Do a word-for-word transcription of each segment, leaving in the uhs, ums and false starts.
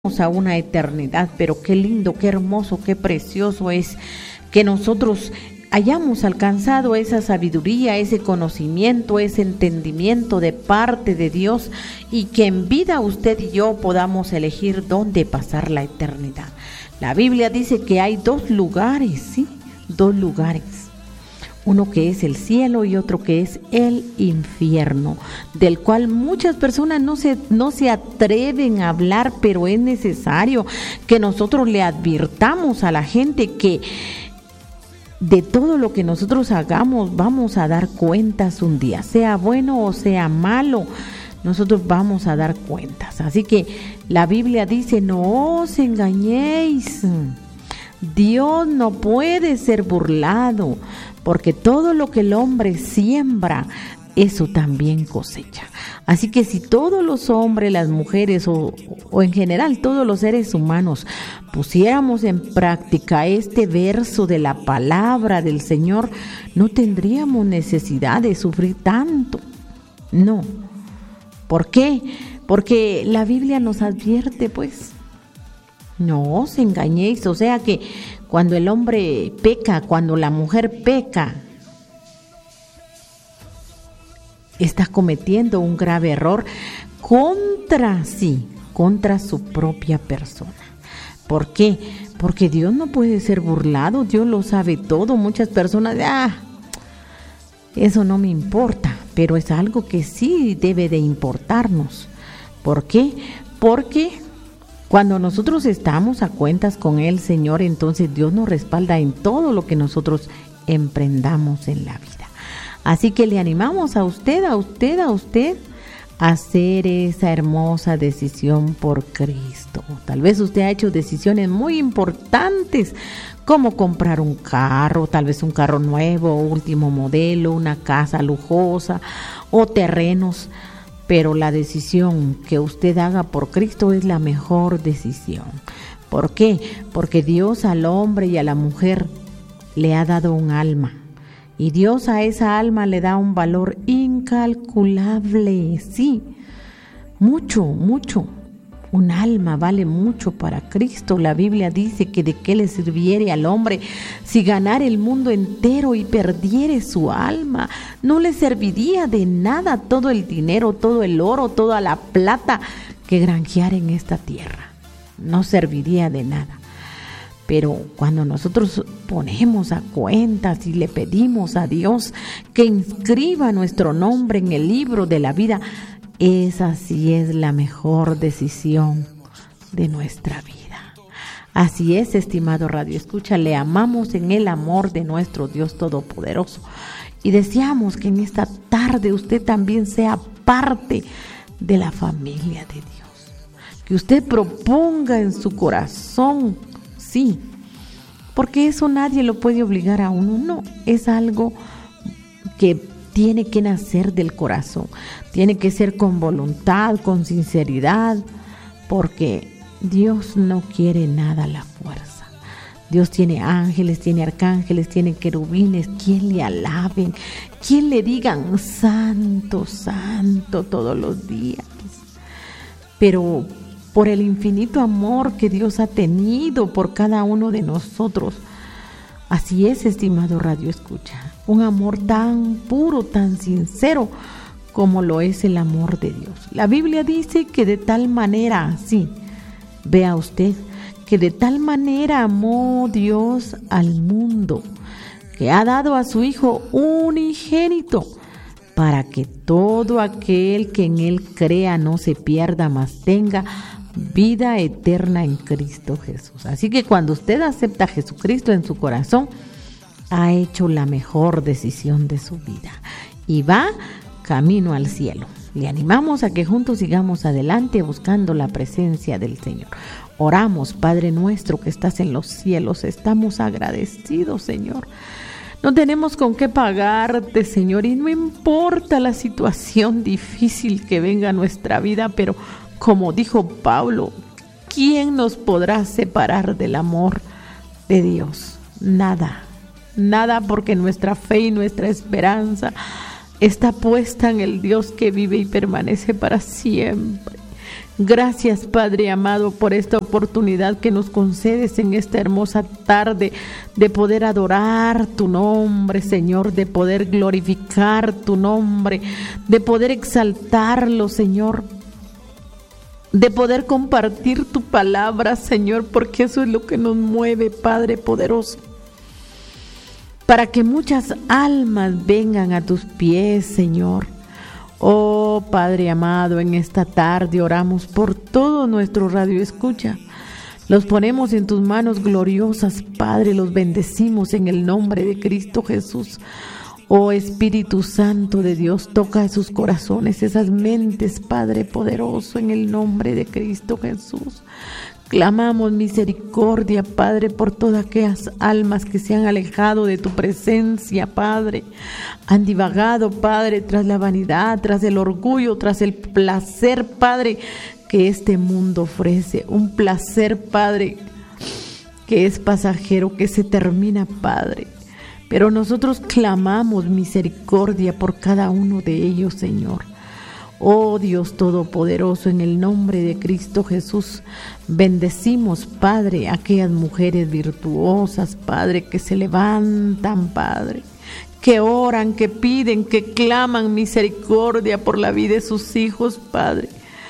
a una eternidad, pero qué lindo, qué hermoso, qué precioso es que nosotros hayamos alcanzado esa sabiduría, ese conocimiento, ese entendimiento de parte de Dios y que en vida usted y yo podamos elegir dónde pasar la eternidad. La Biblia dice que hay dos lugares, ¿sí? Dos lugares. Uno que es el cielo y otro que es el infierno, del cual muchas personas no se, no se atreven a hablar, pero es necesario que nosotros le advirtamos a la gente que de todo lo que nosotros hagamos vamos a dar cuentas un día, sea bueno o sea malo, nosotros vamos a dar cuentas. Así que la Biblia dice, no os engañéis, Dios no puede ser burlado, porque todo lo que el hombre siembra, eso también cosecha. Así que si todos los hombres, las mujeres o, o en general todos los seres humanos pusiéramos en práctica este verso de la palabra del Señor, no tendríamos necesidad de sufrir tanto. No. ¿Por qué? Porque la Biblia nos advierte, pues, no os engañéis, o sea que cuando el hombre peca, cuando la mujer peca, está cometiendo un grave error contra sí, contra su propia persona. ¿Por qué? Porque Dios no puede ser burlado, Dios lo sabe todo. Muchas personas, ah, eso no me importa, pero es algo que sí debe de importarnos. ¿Por qué? Porque cuando nosotros estamos a cuentas con el Señor, entonces Dios nos respalda en todo lo que nosotros emprendamos en la vida. Así que le animamos a usted, a usted, a usted a hacer esa hermosa decisión por Cristo. Tal vez usted ha hecho decisiones muy importantes, como comprar un carro, tal vez un carro nuevo, último modelo, una casa lujosa o terrenos. Pero la decisión que usted haga por Cristo es la mejor decisión. ¿Por qué? Porque Dios al hombre y a la mujer le ha dado un alma. Y Dios a esa alma le da un valor incalculable. Sí, mucho, mucho. Un alma vale mucho para Cristo. La Biblia dice que de qué le sirviere al hombre si ganara el mundo entero y perdiere su alma. No le serviría de nada todo el dinero, todo el oro, toda la plata que granjeara en esta tierra. No serviría de nada. Pero cuando nosotros ponemos a cuentas y le pedimos a Dios que inscriba nuestro nombre en el libro de la vida, esa sí es la mejor decisión de nuestra vida. Así es, estimado Radio Escucha, le amamos en el amor de nuestro Dios Todopoderoso y deseamos que en esta tarde usted también sea parte de la familia de Dios. Que usted proponga en su corazón, sí, porque eso nadie lo puede obligar a uno, no, es algo que tiene que nacer del corazón, tiene que ser con voluntad, con sinceridad, porque Dios no quiere nada a la fuerza. Dios tiene ángeles, tiene arcángeles, tiene querubines, quien le alaben, quien le digan santo, santo todos los días. Pero por el infinito amor que Dios ha tenido por cada uno de nosotros, así es, estimado Radio Escucha, un amor tan puro, tan sincero como lo es el amor de Dios. La Biblia dice que de tal manera, sí, vea usted, que de tal manera amó Dios al mundo, que ha dado a su Hijo unigénito, para que todo aquel que en Él crea no se pierda, mas tenga vida eterna en Cristo Jesús. Así que cuando usted acepta a Jesucristo en su corazón, ha hecho la mejor decisión de su vida y va camino al cielo. Le animamos a que juntos sigamos adelante buscando la presencia del Señor. Oramos, Padre nuestro que estás en los cielos, estamos agradecidos, Señor. No tenemos con qué pagarte, Señor, y no importa la situación difícil que venga a nuestra vida, pero como dijo Pablo, ¿quién nos podrá separar del amor de Dios? Nada, nada, porque nuestra fe y nuestra esperanza está puesta en el Dios que vive y permanece para siempre. Gracias, Padre amado, por esta oportunidad que nos concedes en esta hermosa tarde de poder adorar tu nombre, Señor, de poder glorificar tu nombre, de poder exaltarlo, Señor, de poder compartir tu palabra, Señor, porque eso es lo que nos mueve, Padre poderoso, para que muchas almas vengan a tus pies, Señor. Oh Padre amado, en esta tarde oramos por todo nuestro radio escucha. Los ponemos en tus manos gloriosas, Padre, los bendecimos en el nombre de Cristo Jesús. Oh Espíritu Santo de Dios, toca sus corazones, esas mentes, Padre poderoso, en el nombre de Cristo Jesús. Clamamos misericordia, Padre, por todas aquellas almas que se han alejado de tu presencia, Padre. Han divagado, Padre, tras la vanidad, tras el orgullo, tras el placer, Padre, que este mundo ofrece. Un placer, Padre, que es pasajero, que se termina, Padre. Pero nosotros clamamos misericordia por cada uno de ellos, Señor. Oh Dios Todopoderoso, en el nombre de Cristo Jesús, bendecimos, Padre, aquellas mujeres virtuosas, Padre, que se levantan, Padre, que oran, que piden, que claman misericordia por la vida de sus hijos, Padre.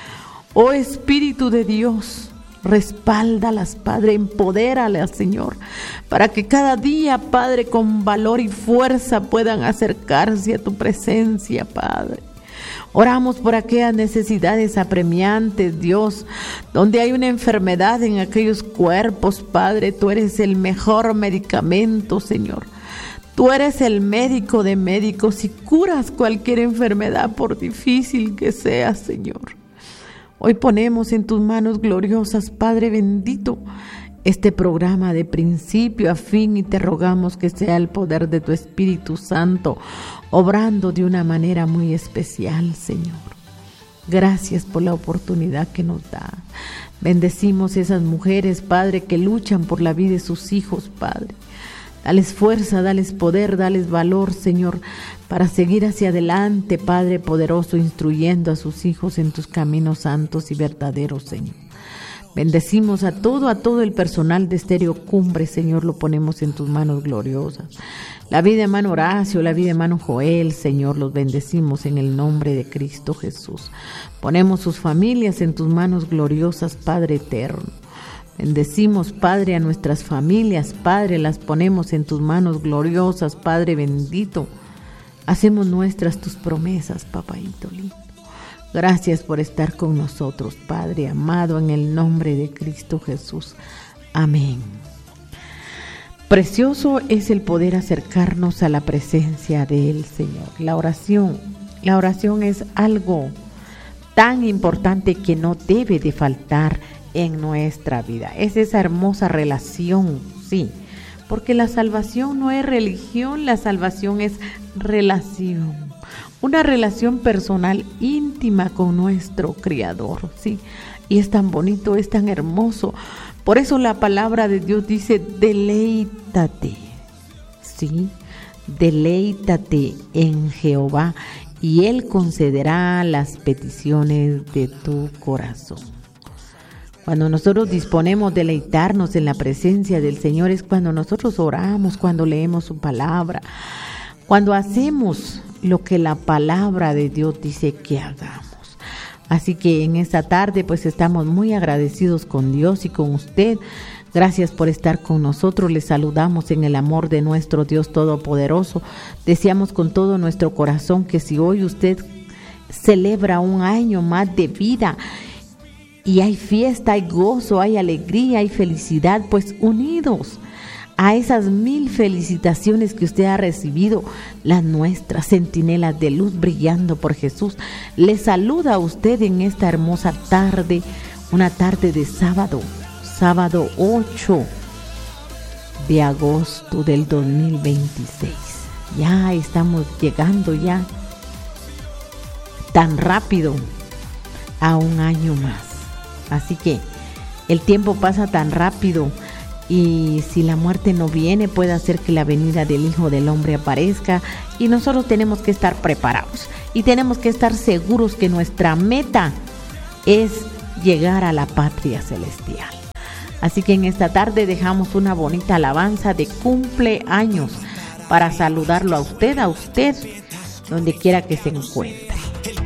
Oh Espíritu de Dios, respáldalas, Padre, empodéralas, Señor, para que cada día, Padre, con valor y fuerza puedan acercarse a tu presencia, Padre. Oramos por aquellas necesidades apremiantes, Dios, donde hay una enfermedad en aquellos cuerpos, Padre. Tú eres el mejor medicamento, Señor. Tú eres el médico de médicos y curas cualquier enfermedad, por difícil que sea, Señor. Hoy ponemos en tus manos gloriosas, Padre bendito, este programa de principio a fin, y te rogamos que sea el poder de tu Espíritu Santo obrando de una manera muy especial, Señor. Gracias por la oportunidad que nos da. Bendecimos esas mujeres, Padre, que luchan por la vida de sus hijos, Padre. Dales fuerza, dales poder, dales valor, Señor, para seguir hacia adelante, Padre poderoso, instruyendo a sus hijos en tus caminos santos y verdaderos, Señor. Bendecimos a todo, a todo el personal de Estéreo Cumbre, Señor, lo ponemos en tus manos gloriosas. La vida de hermano Horacio, la vida de hermano Joel, Señor, los bendecimos en el nombre de Cristo Jesús. Ponemos sus familias en tus manos gloriosas, Padre eterno. Bendecimos, Padre, a nuestras familias, Padre, las ponemos en tus manos gloriosas, Padre bendito. Hacemos nuestras tus promesas, papayito lindo. Gracias por estar con nosotros, Padre amado, en el nombre de Cristo Jesús. Amén. Precioso es el poder acercarnos a la presencia del Señor. La oración, la oración es algo tan importante que no debe de faltar en nuestra vida. Es esa hermosa relación, sí, porque la salvación no es religión, la salvación es relación. Una relación personal íntima con nuestro Creador, ¿sí? Y es tan bonito, es tan hermoso. Por eso la palabra de Dios dice, deleítate, ¿sí? Deleítate en Jehová y Él concederá las peticiones de tu corazón. Cuando nosotros disponemos deleitarnos en la presencia del Señor es cuando nosotros oramos, cuando leemos su palabra, cuando hacemos lo que la palabra de Dios dice que hagamos. Así que en esta tarde pues estamos muy agradecidos con Dios y con usted. Gracias por estar con nosotros. Les saludamos en el amor de nuestro Dios Todopoderoso. Deseamos con todo nuestro corazón que si hoy usted celebra un año más de vida y hay fiesta, hay gozo, hay alegría, hay felicidad, pues unidos a esas mil felicitaciones que usted ha recibido, las nuestras centinelas de luz brillando por Jesús, le saluda a usted en esta hermosa tarde, una tarde de sábado, sábado ocho de agosto del dos mil veintiséis. Ya estamos llegando ya tan rápido a un año más. Así que el tiempo pasa tan rápido. Y si la muerte no viene, puede hacer que la venida del Hijo del Hombre aparezca. Y nosotros tenemos que estar preparados. Y tenemos que estar seguros que nuestra meta es llegar a la patria celestial. Así que en esta tarde dejamos una bonita alabanza de cumpleaños para saludarlo a usted, a usted, donde quiera que se encuentre.